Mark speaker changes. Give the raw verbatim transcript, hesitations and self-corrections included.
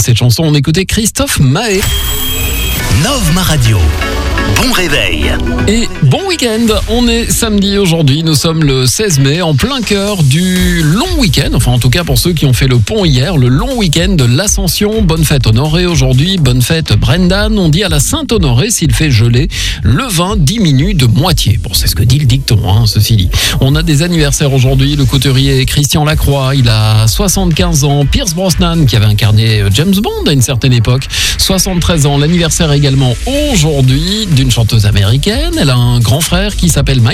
Speaker 1: cette chanson, on écoutait Christophe Maé.
Speaker 2: Nove Ma Radio. Bon réveil.
Speaker 1: Et bon week-end, on est samedi aujourd'hui, nous sommes le seize mai, en plein cœur du long week-end, enfin en tout cas pour ceux qui ont fait le pont hier, le long week-end de l'Ascension. Bonne fête Honoré aujourd'hui, bonne fête Brendan. On dit à la Saint-Honoré, s'il fait geler, le vin diminue de moitié. Bon, c'est ce que dit le dicton, hein, ceci dit. On a des anniversaires aujourd'hui, le couturier Christian Lacroix, il a soixante-quinze ans. Pierce Brosnan, qui avait incarné James Bond à une certaine époque, soixante-treize ans. L'anniversaire également aujourd'hui d'une chanteuse américaine. Elle a un grand frère qui s'appelle Mike.